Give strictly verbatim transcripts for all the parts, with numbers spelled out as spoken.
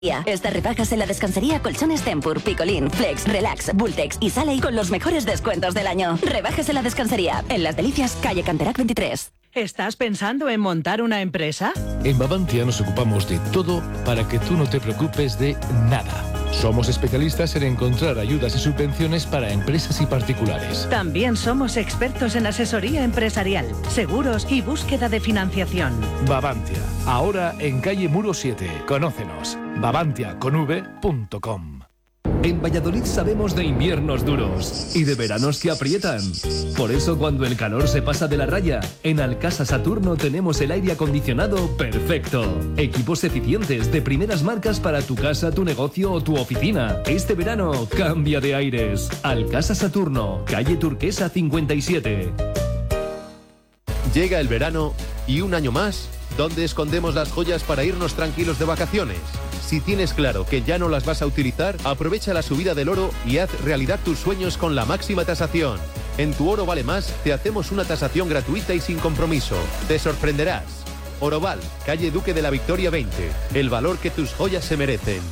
Estas rebajas en la descansería Colchones Tempur, Picolín, Flex, Relax, Bultex y Sale con los mejores descuentos del año. Rebajas en la descansería, en Las Delicias, calle Canterac veintitrés. ¿Estás pensando en montar una empresa? En Bavantia nos ocupamos de todo para que tú no te preocupes de nada. Somos especialistas en encontrar ayudas y subvenciones para empresas y particulares. También somos expertos en asesoría empresarial, seguros y búsqueda de financiación. Bavantia, ahora en calle Muro siete. Conócenos. bavantia con v punto com. En Valladolid sabemos de inviernos duros y de veranos que aprietan. Por eso cuando el calor se pasa de la raya, en Alcasa Saturno tenemos el aire acondicionado perfecto. Equipos eficientes de primeras marcas para tu casa, tu negocio o tu oficina. Este verano cambia de aires. Alcasa Saturno, calle Turquesa cincuenta y siete. Llega el verano y un año más, ¿dónde escondemos las joyas para irnos tranquilos de vacaciones? Si tienes claro que ya no las vas a utilizar, aprovecha la subida del oro y haz realidad tus sueños con la máxima tasación. En Tu Oro Vale Más te hacemos una tasación gratuita y sin compromiso. Te sorprenderás. Oroval, calle Duque de la Victoria veinte. El valor que tus joyas se merecen.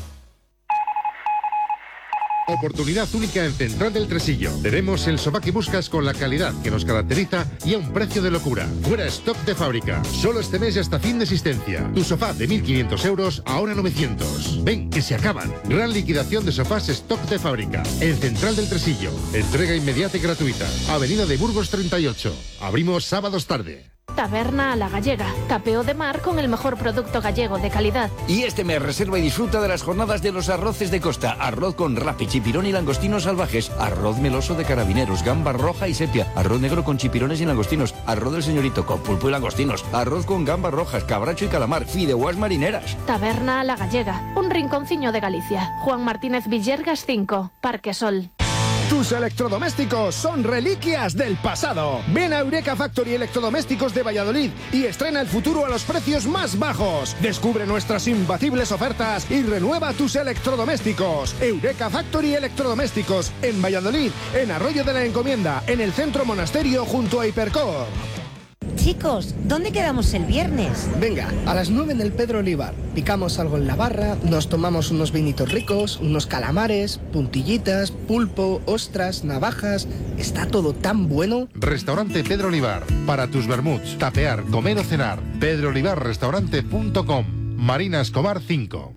Oportunidad única en Central del Tresillo. Tenemos el sofá que buscas con la calidad que nos caracteriza y a un precio de locura. Fuera stock de fábrica. Solo este mes y hasta fin de existencia. Tu sofá de mil quinientos euros, ahora novecientos. Ven, que se acaban. Gran liquidación de sofás stock de fábrica. En Central del Tresillo. Entrega inmediata y gratuita. Avenida de Burgos treinta y ocho. Abrimos sábados tarde. Taberna a la Gallega, tapeo de mar con el mejor producto gallego de calidad. Y este mes reserva y disfruta de las jornadas de los arroces de costa. Arroz con rapi, chipirón y langostinos salvajes. Arroz meloso de carabineros, gamba roja y sepia. Arroz negro con chipirones y langostinos. Arroz del señorito con pulpo y langostinos. Arroz con gambas rojas, cabracho y calamar. Fideuás marineras. Taberna a la Gallega, un rinconciño de Galicia. Juan Martínez Villergas cinco, Parque Sol. Tus electrodomésticos son reliquias del pasado. Ven a Eureka Factory Electrodomésticos de Valladolid y estrena el futuro a los precios más bajos. Descubre nuestras imbatibles ofertas y renueva tus electrodomésticos. Eureka Factory Electrodomésticos en Valladolid, en Arroyo de la Encomienda, en el Centro Monasterio junto a Hipercor. Chicos, ¿dónde quedamos el viernes? Venga, a las nueve en el Pedro Olivar. Picamos algo en la barra, nos tomamos unos vinitos ricos, unos calamares, puntillitas, pulpo, ostras, navajas. Está todo tan bueno. Restaurante Pedro Olivar. Para tus vermuts, tapear, comer o cenar. pedro olivar restaurante punto com. Marina Escobar cinco.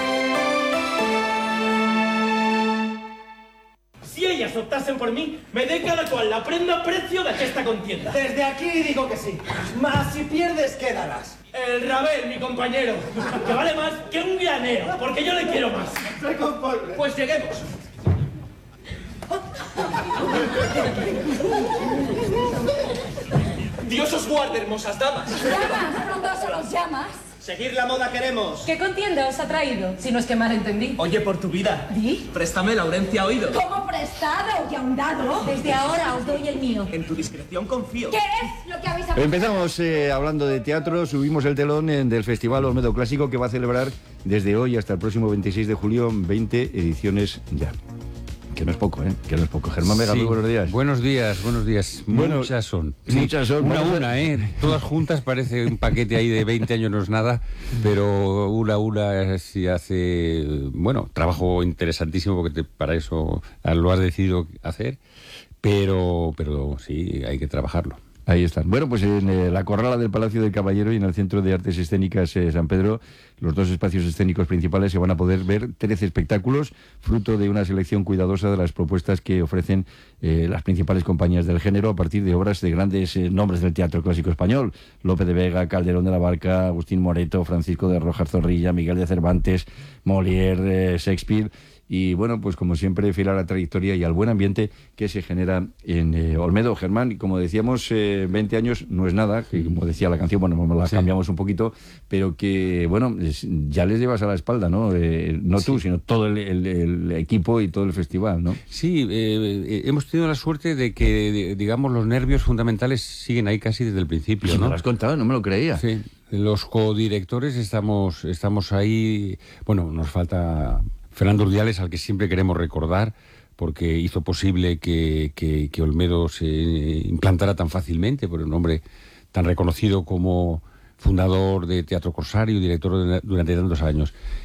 Si ellas optasen por mí, me dé cada cual la prenda a precio de esta contienda. Desde aquí digo que sí. Más si pierdes, quédalas. El Rabel, mi compañero, que vale más que un granero, porque yo le quiero más. Se conforme. Pues lleguemos. Dios os guarde, hermosas damas. Llamas, pronto solo llamas. Seguir la moda queremos. ¿Qué contienda os ha traído? Si no es que mal entendí. Oye, por tu vida. ¿Di? Préstame Laurencia Oído. ¿Cómo prestado y ahondado? Desde ahora os doy el mío. En tu discreción confío. ¿Qué es lo que habéis aprendido? Empezamos eh, hablando de teatro, subimos el telón en, del Festival Olmedo Clásico, que va a celebrar desde hoy hasta el próximo veintiséis de julio veinte ediciones ya. Que no es poco, ¿eh? Que no es poco. Germán Vega, sí. Muy buenos días. Buenos días, buenos días. Bueno, muchas son. Sí, muchas son. Una a una, ¿eh? Todas juntas parece un paquete ahí de veinte años no es nada, pero una a una sí hace, bueno, trabajo interesantísimo porque te, para eso lo has decidido hacer, pero, pero sí, hay que trabajarlo. Ahí están. Bueno, pues en eh, la Corrala del Palacio del Caballero y en el Centro de Artes Escénicas eh, San Pedro, los dos espacios escénicos principales, se van a poder ver trece espectáculos, fruto de una selección cuidadosa de las propuestas que ofrecen eh, las principales compañías del género a partir de obras de grandes eh, nombres del teatro clásico español: Lope de Vega, Calderón de la Barca, Agustín Moreto, Francisco de Rojas Zorrilla, Miguel de Cervantes, Molière, eh, Shakespeare. Y bueno, pues como siempre, fiel a la trayectoria y al buen ambiente que se genera en eh, Olmedo. Germán, y como decíamos, eh, veinte años no es nada, que como decía la canción, bueno, la sí. cambiamos un poquito, pero que, bueno, es, ya les llevas a la espalda, ¿no? Eh, no sí. tú, sino todo el, el, el equipo y todo el festival, ¿no? Sí, eh, hemos tenido la suerte de que, digamos, los nervios fundamentales siguen ahí casi desde el principio, sí, ¿no? Me lo has contado, no me lo creía. Sí. Los codirectores estamos, estamos ahí, bueno, nos falta Fernando Urdiales, al que siempre queremos recordar, porque hizo posible que, que, que Olmedo se implantara tan fácilmente, por un hombre tan reconocido como fundador de Teatro Corsario y director de, durante tantos años.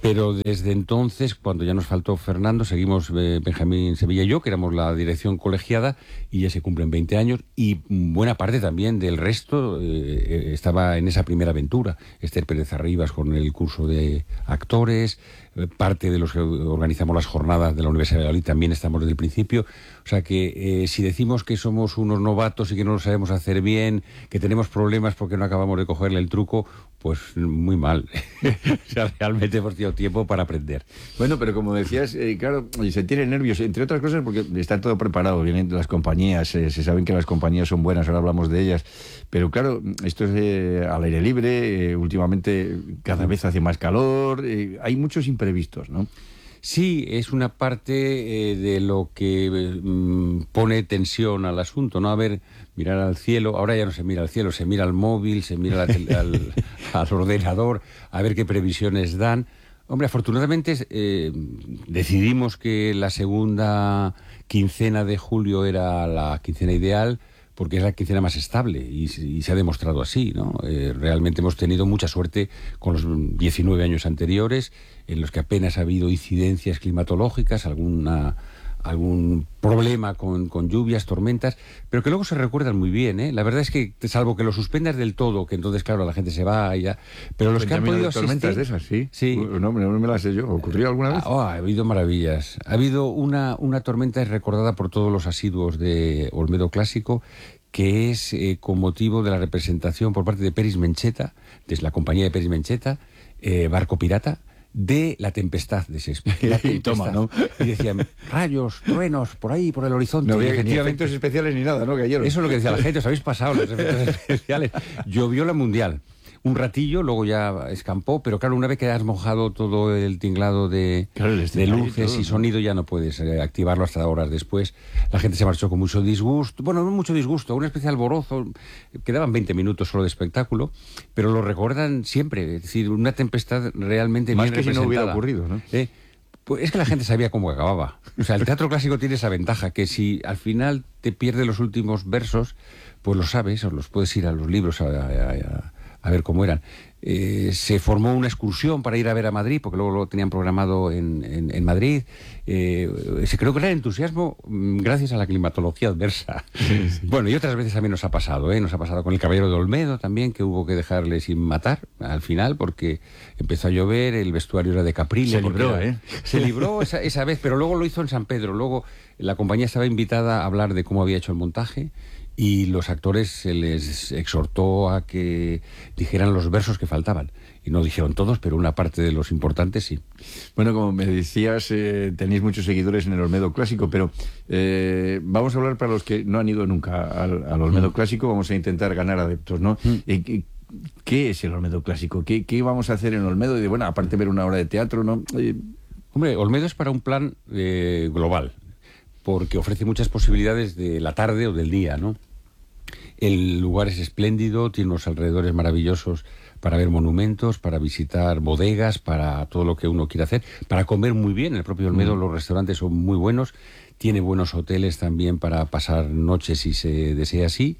Pero desde entonces, cuando ya nos faltó Fernando, seguimos eh, Benjamín Sevilla y yo, que éramos la dirección colegiada, y ya se cumplen veinte años, y buena parte también del resto eh, estaba en esa primera aventura. Esther Pérez Arribas con el curso de actores, eh, parte de los que organizamos las jornadas de la Universidad de Valladolid también estamos desde el principio. O sea que eh, si decimos que somos unos novatos y que no lo sabemos hacer bien, que tenemos problemas porque no acabamos de cogerle el truco, pues muy mal. O sea, realmente hemos tenido tiempo para aprender. Bueno, pero como decías, eh, claro, se tiene nervios, entre otras cosas porque está todo preparado, vienen las compañías, eh, se saben que las compañías son buenas, ahora hablamos de ellas, pero claro, esto es eh, al aire libre, eh, últimamente cada vez hace más calor, eh, hay muchos imprevistos, ¿no? Sí, es una parte eh, de lo que eh, pone tensión al asunto, ¿no? A ver, mirar al cielo, ahora ya no se mira al cielo, se mira al móvil, se mira al, al, al ordenador, a ver qué previsiones dan. Hombre, afortunadamente eh, decidimos que la segunda quincena de julio era la quincena ideal, porque es la quincena más estable y, y se ha demostrado así, ¿no? Eh, realmente hemos tenido mucha suerte con los diecinueve años anteriores, en los que apenas ha habido incidencias climatológicas, alguna, algún problema con, con lluvias, tormentas, pero que luego se recuerdan muy bien, ¿eh? La verdad es que, salvo que lo suspendas del todo, que entonces, claro, la gente se va y ya... Pero los que han podido asistir... tormentas de esas, sí. Sí. No, no me las sé yo. ¿Ocurrió alguna vez? Ah, oh, ha habido maravillas. Ha habido una, una tormenta recordada por todos los asiduos de Olmedo Clásico, que es eh, con motivo de la representación por parte de Peris Mencheta, desde la compañía de Peris Mencheta, eh, Barco Pirata, de La Tempestad de Shakespeare. La Tempestad. Y toma, ¿no? Y decían, rayos, truenos, por ahí, por el horizonte. No había y ni efectos especiales ni nada, ¿no? Cayeron. Eso es lo que decía la gente, os habéis pasado los efectos especiales. Llovió la Mundial. Un ratillo, luego ya escampó, pero claro, una vez que has mojado todo el tinglado de, claro, el de luces y, todo, y sonido, ¿no? Ya no puedes eh, activarlo hasta horas después. La gente se marchó con mucho disgusto, bueno, no mucho disgusto, una especie de alborozo. Quedaban veinte minutos solo de espectáculo, pero lo recuerdan siempre. Es decir, una tempestad realmente más bien que representada. Si no hubiera ocurrido, ¿no? ¿Eh? Pues es que la gente sabía cómo acababa. O sea, el teatro clásico tiene esa ventaja, que si al final te pierdes los últimos versos, pues lo sabes, o los puedes ir a los libros a... a, a a ver cómo eran. Eh, se formó una excursión para ir a ver a Madrid, porque luego lo tenían programado en, en, en Madrid. Eh, se creó gran entusiasmo gracias a la climatología adversa. Sí, sí. Bueno, y otras veces también nos ha pasado, ¿eh? Nos ha pasado con el Caballero de Olmedo también, que hubo que dejarle sin matar al final, porque empezó a llover, el vestuario era de Caprile. Se libró, era, ¿eh? Se libró esa, esa vez, pero luego lo hizo en San Pedro. Luego la compañía estaba invitada a hablar de cómo había hecho el montaje, y los actores se les exhortó a que dijeran los versos que faltaban. Y no dijeron todos, pero una parte de los importantes sí. Bueno, como me decías, eh, tenéis muchos seguidores en el Olmedo Clásico, pero eh, vamos a hablar para los que no han ido nunca al, al Olmedo mm. Clásico, vamos a intentar ganar adeptos, ¿no? Mm. Eh, ¿Qué es el Olmedo Clásico? ¿Qué, qué vamos a hacer en Olmedo? Y bueno, aparte de ver una obra de teatro, ¿no? Eh... Hombre, Olmedo es para un plan eh, global, porque ofrece muchas posibilidades de la tarde o del día, ¿no? El lugar es espléndido, tiene unos alrededores maravillosos para ver monumentos, para visitar bodegas, para todo lo que uno quiera hacer, para comer muy bien. En el propio Olmedo mm. los restaurantes son muy buenos, tiene buenos hoteles también para pasar noches si se desea así.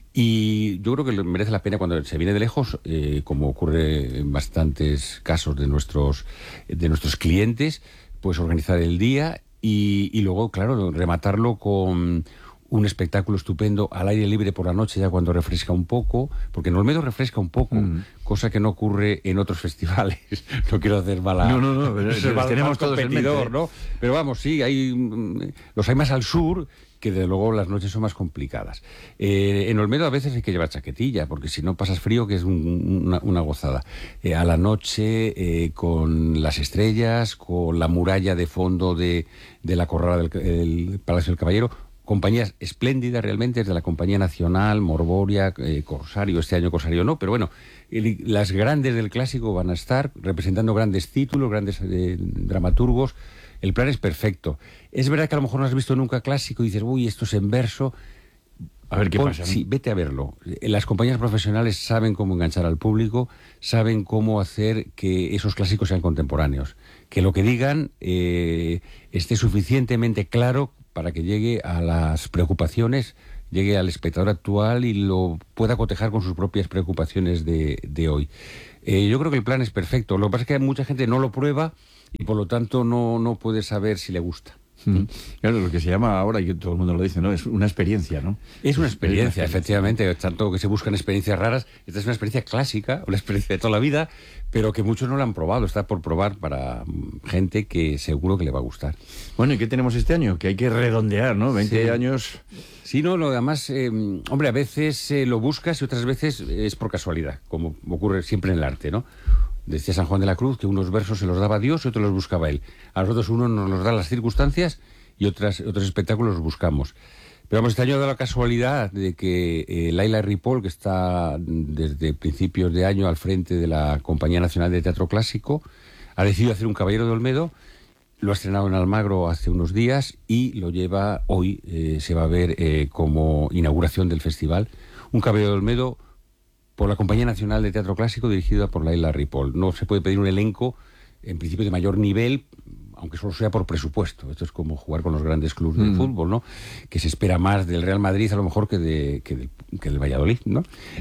Y yo creo que merece la pena cuando se viene de lejos, eh, como ocurre en bastantes casos de nuestros, de nuestros clientes, pues organizar el día y, y luego, claro, rematarlo con un espectáculo estupendo al aire libre por la noche, ya cuando refresca un poco, porque en Olmedo refresca un poco, mm. cosa que no ocurre en otros festivales. No quiero hacer mala... No, no, no, pero, pero mal, tenemos mal todos competidor, en mente, ¿no? Pero vamos, sí, hay los hay más al sur, que desde luego las noches son más complicadas. Eh, en Olmedo a veces hay que llevar chaquetilla, porque si no pasas frío, que es un, una, una gozada. Eh, a la noche, eh, con las estrellas, con la muralla de fondo de, de la corrala del el Palacio del Caballero, compañías espléndidas realmente, desde la Compañía Nacional, Morboria, eh, Corsario, este año Corsario no, pero bueno, el, las grandes del clásico van a estar representando grandes títulos, grandes eh, dramaturgos. El plan es perfecto. Es verdad que a lo mejor no has visto nunca clásico y dices, uy, esto es en verso. A ver qué Pon, pasa, ¿no? Sí, vete a verlo. Las compañías profesionales saben cómo enganchar al público, saben cómo hacer que esos clásicos sean contemporáneos. Que lo que digan eh, esté suficientemente claro para que llegue a las preocupaciones, llegue al espectador actual y lo pueda cotejar con sus propias preocupaciones de, de hoy. Eh, yo creo que el plan es perfecto. Lo que pasa es que mucha gente no lo prueba y por lo tanto no, no puede saber si le gusta. Mm. Claro, lo que se llama ahora, y todo el mundo lo dice, ¿no? Es una experiencia, ¿no? Es una Es experiencia, una experiencia. efectivamente. Tanto que se buscan experiencias raras. Esta es una experiencia clásica, una experiencia de toda la vida, pero que muchos no la han probado. Está por probar para mm, gente que seguro que le va a gustar. Bueno, ¿y qué tenemos este año? Que hay que redondear, ¿no? veinte Sí. años... Sí, no, no, además, eh, hombre, a veces eh, lo buscas y otras veces es por casualidad, como ocurre siempre en el arte, ¿no? Decía San Juan de la Cruz que unos versos se los daba Dios y otros los buscaba él. A nosotros uno nos los da las circunstancias y otras, otros espectáculos los buscamos. Pero vamos, este año ha dado la casualidad de que eh, Laila Ripoll, que está desde principios de año al frente de la Compañía Nacional de Teatro Clásico, ha decidido hacer un Caballero de Olmedo. Lo ha estrenado en Almagro hace unos días y lo lleva hoy, eh, se va a ver eh, como inauguración del festival. Un Caballero de Olmedo por la Compañía Nacional de Teatro Clásico dirigida por Laila Ripoll. No se puede pedir un elenco, en principio, de mayor nivel, aunque solo sea por presupuesto. Esto es como jugar con los grandes clubes del Mm. fútbol, ¿no? Que se espera más del Real Madrid a lo mejor que, de, que, del, que del Valladolid, ¿no?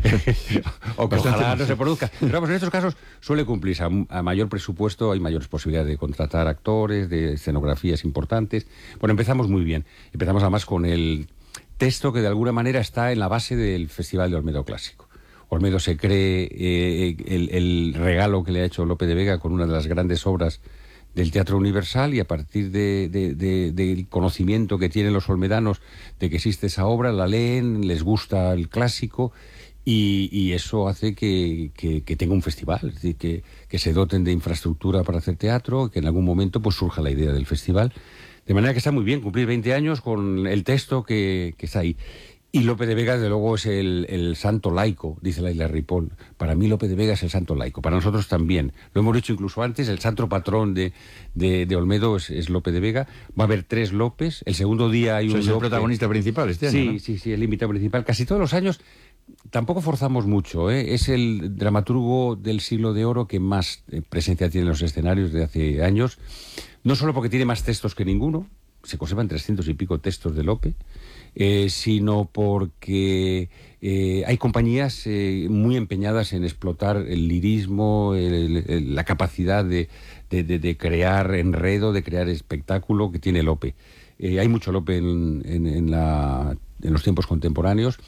O que Bastante ojalá más, no sí. se produzca. Pero vamos, en estos casos suele cumplirse. A, a mayor presupuesto hay mayores posibilidades de contratar actores, de escenografías importantes. Bueno, empezamos muy bien. Empezamos además con el texto que de alguna manera está en la base del Festival de Olmedo Clásico. Olmedo se cree eh, el, el regalo que le ha hecho Lope de Vega con una de las grandes obras del Teatro Universal, y a partir de, de, de, del conocimiento que tienen los olmedanos de que existe esa obra, la leen, les gusta el clásico y, y eso hace que, que, que tenga un festival, es decir, que, que se doten de infraestructura para hacer teatro, que en algún momento pues surja la idea del festival. De manera que está muy bien cumplir veinte años con el texto que, que está ahí. Y Lope de Vega, desde luego, es el, el santo laico, dice Laila Ripoll. Para mí Lope de Vega es el santo laico, para nosotros también. Lo hemos dicho incluso antes, el santo patrón de, de, de Olmedo es, es Lope de Vega. Va a haber tres Lopes, el segundo día hay un Sois el Lope. protagonista principal este año, Sí, ¿no? sí, sí, el invitado principal. Casi todos los años tampoco forzamos mucho, ¿eh? Es el dramaturgo del siglo de oro que más eh, presencia tiene en los escenarios de hace años. No solo porque tiene más textos que ninguno, se conservan trescientos y pico textos de Lope, eh, sino porque eh, hay compañías eh, muy empeñadas en explotar el lirismo, el, el, la capacidad de, de, de, de crear enredo, de crear espectáculo que tiene Lope. Eh, hay mucho Lope en, en, en, la, en los tiempos contemporáneos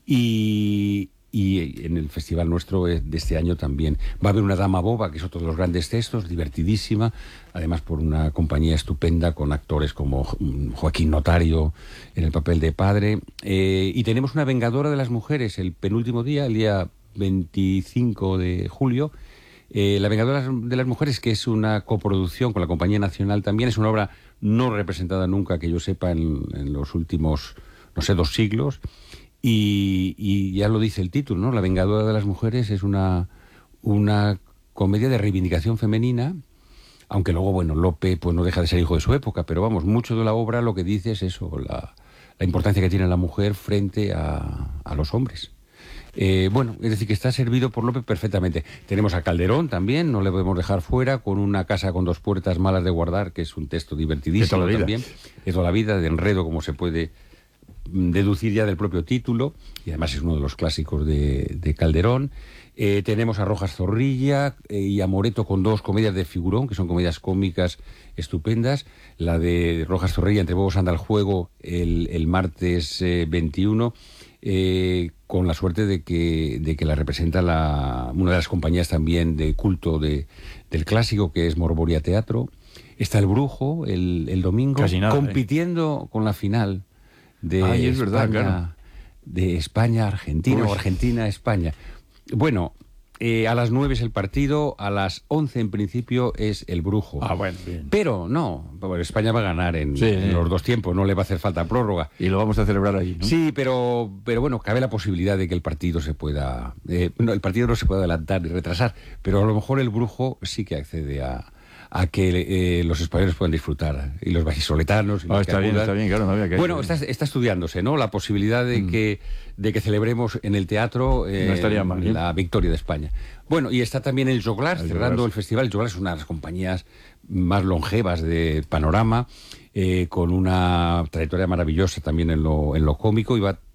y... Y en el festival nuestro de este año también. Va a haber una Dama Boba, que es otro de los grandes textos, divertidísima, además por una compañía estupenda con actores como Joaquín Notario en el papel de padre. Eh, y tenemos una Vengadora de las Mujeres el penúltimo día, el día veinticinco de julio. Eh, la Vengadora de las Mujeres, que es una coproducción con la Compañía Nacional también, es una obra no representada nunca, que yo sepa, en, en los últimos, no sé, dos siglos. Y, y ya lo dice el título, ¿no? La Vengadora de las Mujeres es una, una comedia de reivindicación femenina, aunque luego, bueno, Lope pues no deja de ser hijo de su época, pero vamos, mucho de la obra lo que dice es eso, la, la importancia que tiene la mujer frente a, a los hombres. Eh, bueno, es decir, que está servido por Lope perfectamente. Tenemos a Calderón también, no le podemos dejar fuera, con Una casa con dos puertas malas de guardar, que es un texto divertidísimo de toda la vida. también, de toda la vida, de enredo, como se puede deducir ya del propio título, y además es uno de los clásicos de, de Calderón. Eh, tenemos a Rojas Zorrilla eh, y a Moreto con dos comedias de figurón, que son comedias cómicas estupendas. La de Rojas Zorrilla, Entre bobos anda el juego, el, el martes eh, veintiuno, eh, con la suerte de que, de que la representa la, una de las compañías también de culto de, del clásico, que es Morboria Teatro. Está El Brujo el, el domingo, Casi nada, compitiendo eh. con la final de Ay, es verdad, España, claro. de España-Argentina o Argentina-España. Bueno, eh, a las nueve es el partido, a las once en principio es El Brujo. Ah, bueno, bien. Pero no, bueno, España va a ganar en, Sí, en sí. los dos tiempos, no le va a hacer falta prórroga. Y lo vamos a celebrar allí, ¿no? Sí, pero, pero bueno, cabe la posibilidad de que el partido se pueda... Eh, no, el partido no se puede adelantar ni retrasar, pero a lo mejor El Brujo sí que accede a... a que eh, los españoles puedan disfrutar, y los vallisoletanos. Y Ah, los que está bien, acudan. está bien, claro, no había que... Bueno, está, está estudiándose, ¿no? La posibilidad de, mm. que, de que celebremos en el teatro eh, no estaría mal, ¿eh? la victoria de España. Bueno, y está también el Joglars, el cerrando Joglars. El festival. El Joglars es una de las compañías más longevas de Panorama, eh, con una trayectoria maravillosa también en lo, en lo cómico, y va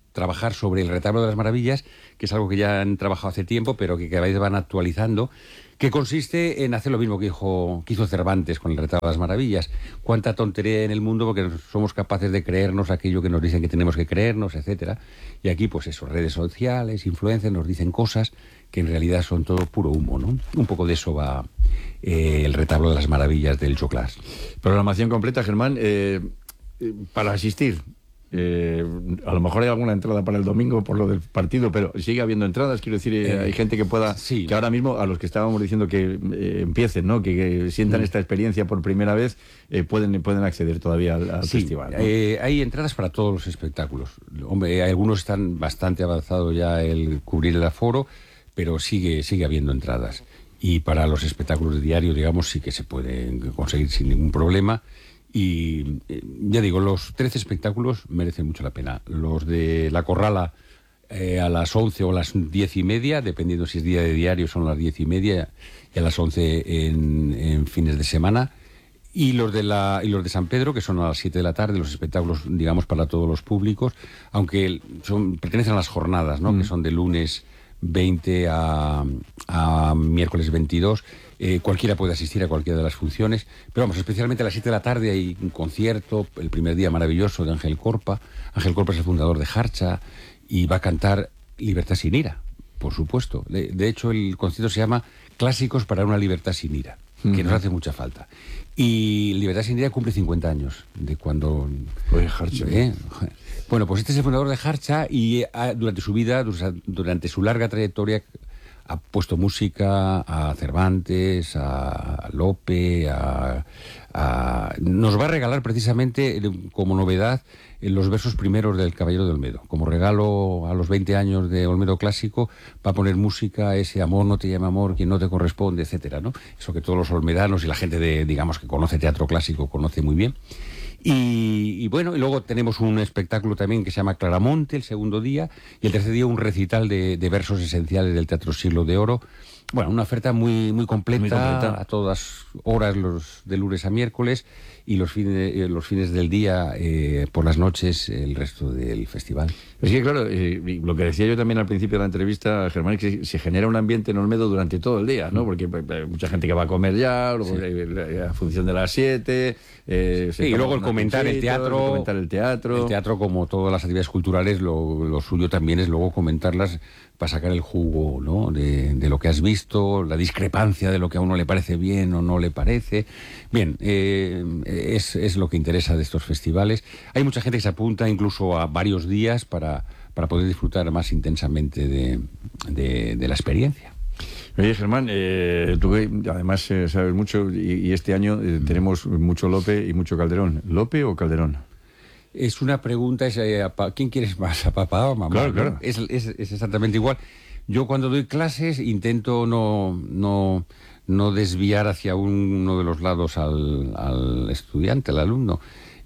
trabajar sobre el retablo de las maravillas, que es algo que ya han trabajado hace tiempo, pero que cada vez van actualizando, que consiste en hacer lo mismo que, dijo, que hizo Cervantes con el retablo de las maravillas. Cuánta tontería en el mundo porque somos capaces de creernos aquello que nos dicen que tenemos que creernos, etcétera. Y aquí, pues eso, redes sociales, influencers, nos dicen cosas que en realidad son todo puro humo, ¿no? Un poco de eso va eh, el retablo de las maravillas del Choclás. Programación completa, Germán, eh, para asistir. Eh, a lo mejor hay alguna entrada para el domingo por lo del partido, pero sigue habiendo entradas, quiero decir, eh, hay gente que pueda, sí. que ahora mismo a los que estábamos diciendo que eh, empiecen, ¿no? que, que sientan mm. esta experiencia por primera vez, eh, pueden, pueden acceder todavía al, al sí, festival, ¿no? eh, hay entradas para todos los espectáculos. Hombre, algunos están bastante avanzado ya el cubrir el aforo, pero sigue, sigue habiendo entradas. Y para los espectáculos de diario, digamos, sí que se pueden conseguir sin ningún problema. Y eh, ya digo, los trece espectáculos merecen mucho la pena. Los de La Corrala eh, a las once o a las diez y media, dependiendo si es día de diario, son las diez y media, y a las once en, en fines de semana. Y los de la y los de San Pedro, que son a las siete de la tarde, los espectáculos, digamos, para todos los públicos, aunque son pertenecen a las jornadas, ¿no? Mm. Que son de lunes veinte a, a miércoles veintidós. Eh, cualquiera puede asistir a cualquiera de las funciones, pero vamos, especialmente a las siete de la tarde hay un concierto, el primer día maravilloso de Ángel Corpa. Ángel Corpa es el fundador de Jarcha y va a cantar Libertad sin ira, por supuesto. De, de hecho, el concierto se llama Clásicos para una libertad sin ira, uh-huh. que nos hace mucha falta. Y Libertad sin ira cumple cincuenta años de cuando... Oye, Jarcha. ¿eh? Bueno, pues este es el fundador de Jarcha y ha, durante su vida, durante su larga trayectoria, ha puesto música a Cervantes, a Lope, a, a... nos va a regalar precisamente como novedad los versos primeros del Caballero de Olmedo. Como regalo a los veinte años de Olmedo Clásico, va a poner música, ese amor no te llama amor, quien no te corresponde, etcétera, ¿no? Eso que todos los olmedanos y la gente de, digamos, que conoce teatro clásico conoce muy bien. Y, y bueno, y luego tenemos un espectáculo también que se llama Claramonte, el segundo día, y el tercer día un recital de, de versos esenciales del Teatro Siglo de Oro. Bueno, una oferta muy, muy, completa, muy completa, a todas horas, los de lunes a miércoles, y los fines, los fines del día, eh, por las noches, el resto del festival. Es que, claro, eh, lo que decía yo también al principio de la entrevista, Germán, es que se genera un ambiente en Olmedo durante todo el día, ¿no? Porque hay mucha gente que va a comer ya, luego sí. a función de las siete... Eh, sí, y luego el comentar el teatro, el comentar el teatro. El teatro, como todas las actividades culturales, lo, lo suyo también es luego comentarlas para sacar el jugo, ¿no? de, de lo que has visto, la discrepancia de lo que a uno le parece bien o no le parece. Bien, eh, es, es lo que interesa de estos festivales. Hay mucha gente que se apunta incluso a varios días para, para poder disfrutar más intensamente de, de, de la experiencia. Oye, Germán, eh, tú además eh, sabes mucho y, y este año eh, tenemos mucho Lope y mucho Calderón. ¿Lope o Calderón? Es una pregunta, es, eh, ¿quién quieres más, a papá o a mamá? Claro, claro. ¿No? Es, es, es exactamente igual. Yo cuando doy clases intento no, no, no desviar hacia uno de los lados al, al estudiante, al alumno.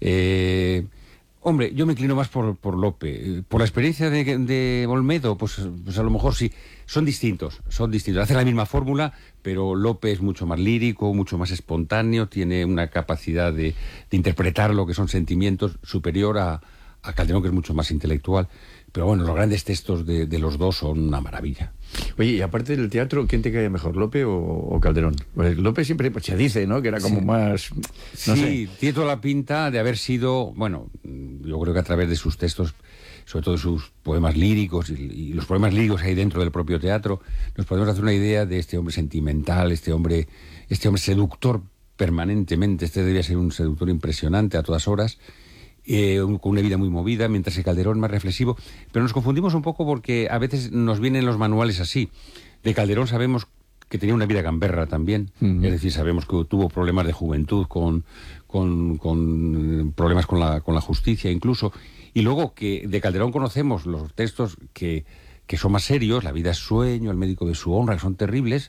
Eh... Hombre, yo me inclino más por, por Lope. Por la experiencia de, de Olmedo, pues, pues a lo mejor sí. Son distintos, son distintos. Hacen la misma fórmula, pero Lope es mucho más lírico, mucho más espontáneo, tiene una capacidad de, de interpretar lo que son sentimientos superior a, a Calderón, que es mucho más intelectual. Pero bueno, los grandes textos de, de los dos son una maravilla. Oye, y aparte del teatro, ¿quién te cae mejor, Lope o, o Calderón? Pues Lope siempre pues, se dice, ¿no? Que era como sí. más... No sí, sé. Tiene toda la pinta de haber sido, bueno, yo creo que a través de sus textos, sobre todo sus poemas líricos y, y los poemas líricos que hay dentro del propio teatro, nos podemos hacer una idea de este hombre sentimental, este hombre, este hombre seductor permanentemente. Este debía ser un seductor impresionante a todas horas. Eh, con una vida muy movida, mientras que Calderón más reflexivo, pero nos confundimos un poco porque a veces nos vienen los manuales así. De Calderón sabemos que tenía una vida gamberra también, uh-huh. es decir, sabemos que tuvo problemas de juventud, con, con, con problemas con la, con la justicia incluso, y luego que de Calderón conocemos los textos que, que son más serios, La vida es sueño, El médico de su honra, que son terribles,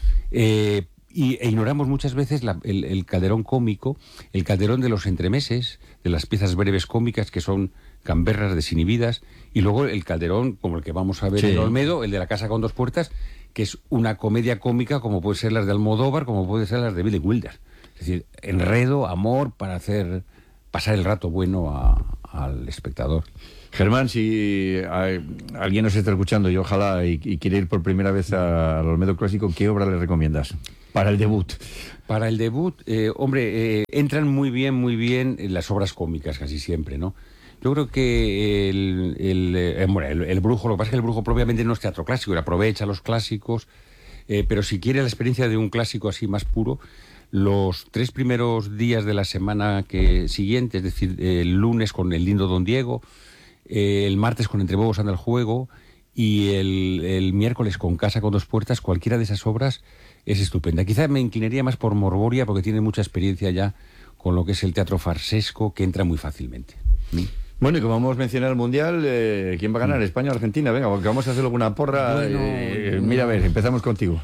eh, Y, e ignoramos muchas veces la, el, el Calderón cómico, el Calderón de los entremeses, de las piezas breves cómicas que son gamberras, desinhibidas, y luego el Calderón, como el que vamos a ver sí. en Olmedo, el de La casa con dos puertas, que es una comedia cómica como puede ser las de Almodóvar, como puede ser las de Billy Wilder. Es decir, enredo, amor, para hacer, pasar el rato bueno a, al espectador. Germán, si hay, alguien nos está escuchando y ojalá y, y quiere ir por primera vez a- al Olmedo Clásico, ¿qué obra le recomiendas para el debut? Para el debut, eh, hombre, eh, entran muy bien, muy bien las obras cómicas casi siempre, ¿no? Yo creo que el, el, eh, bueno, el, el Brujo, lo que pasa es que el Brujo propiamente no es teatro clásico, él aprovecha los clásicos, eh, pero si quiere la experiencia de un clásico así más puro, los tres primeros días de la semana que siguiente, es decir, el lunes con El lindo Don Diego, eh, el martes con Entre bobos anda el juego y el, el miércoles con Casa con dos puertas, cualquiera de esas obras es estupenda. Quizá me inclinaría más por Morboria porque tiene mucha experiencia ya con lo que es el teatro farsesco, que entra muy fácilmente. ¿Mm? Bueno, y como vamos a mencionar el Mundial, eh, ¿quién va a ganar? ¿España o Argentina? Venga, porque vamos a hacer alguna porra. Bueno, eh, mira, a ver, empezamos contigo.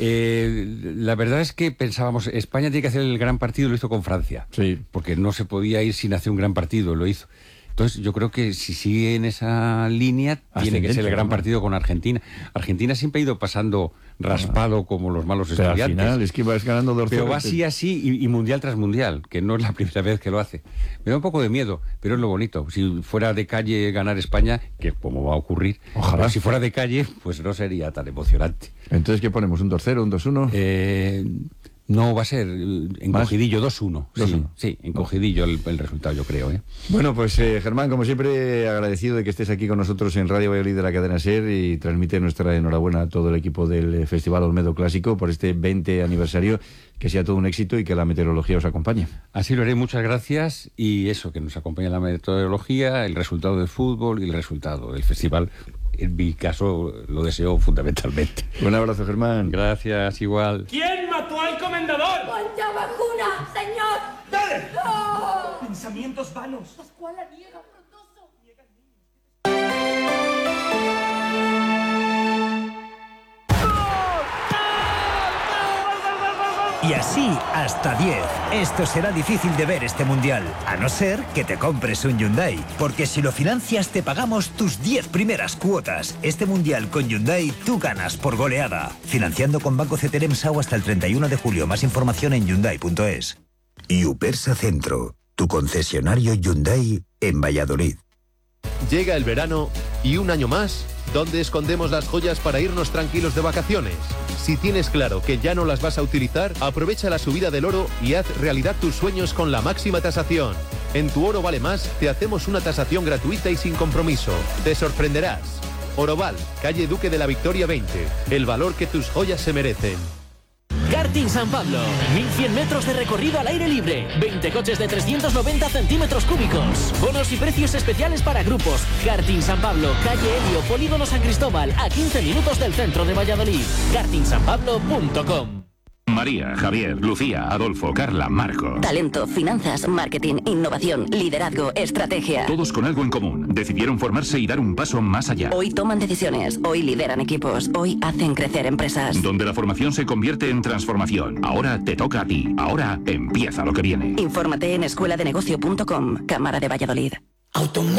Eh, la verdad es que pensábamos, España tiene que hacer el gran partido, lo hizo con Francia. Sí. Porque no se podía ir sin hacer un gran partido, lo hizo. Entonces yo creo que si sigue en esa línea, tiene que ser el gran partido con Argentina. Argentina siempre ha ido pasando raspado como los malos Pero al estudiantes. final es que vas ganando dos Pero cero. va así, así, y, y mundial tras mundial, que no es la primera vez que lo hace. Me da un poco de miedo, pero es lo bonito. Si fuera de calle ganar España, que como va a ocurrir, Ojalá. pero si fuera de calle, pues no sería tan emocionante. Entonces, ¿qué ponemos? ¿Un dos cero, un dos uno? Eh, no, va a ser eh, encogidillo dos uno. dos Sí, uno. sí, encogidillo el, el resultado, yo creo. ¿eh? Bueno, pues eh, Germán, como siempre, agradecido de que estés aquí con nosotros en Radio Valladolid de la cadena SER y transmite nuestra enhorabuena a todo el equipo del eh, Festival Olmedo Clásico por este veinte aniversario, que sea todo un éxito y que la meteorología os acompañe. Así lo haré, muchas gracias. Y eso, que nos acompañe la meteorología, el resultado del fútbol y el resultado del festival. En mi caso, lo deseo fundamentalmente. Un abrazo, Germán. Gracias, igual. ¿Quién mató al comendador? ¡Cuánta vacuna, señor! ¡Dale! ¡Oh! Pensamientos vanos. Pascual la niega, frondoso. Y así hasta diez. Esto será difícil de ver este mundial, a no ser que te compres un Hyundai. Porque si lo financias te pagamos tus diez primeras cuotas. Este mundial con Hyundai tú ganas por goleada. Financiando con Banco Ceterem S A U hasta el treinta y uno de julio. Más información en Hyundai punto es. Y Upersa Centro, tu concesionario Hyundai en Valladolid. Llega el verano y un año más, ¿dónde escondemos las joyas para irnos tranquilos de vacaciones? Si tienes claro que ya no las vas a utilizar, aprovecha la subida del oro y haz realidad tus sueños con la máxima tasación. En Tu Oro Vale Más te hacemos una tasación gratuita y sin compromiso. Te sorprenderás. Oroval, calle Duque de la Victoria veinte. El valor que tus joyas se merecen. Karting San Pablo, mil cien metros de recorrido al aire libre, veinte coches de trescientos noventa centímetros cúbicos, bonos y precios especiales para grupos. Karting San Pablo, calle Helio, Polígono San Cristóbal, a quince minutos del centro de Valladolid. karting san pablo punto com. María, Javier, Lucía, Adolfo, Carla, Marco. Talento, finanzas, marketing, innovación, liderazgo, estrategia. Todos con algo en común. Decidieron formarse y dar un paso más allá. Hoy toman decisiones, hoy lideran equipos, hoy hacen crecer empresas. Donde la formación se convierte en transformación. Ahora te toca a ti. Ahora empieza lo que viene. Infórmate en escuela de negocio punto com, Cámara de Valladolid.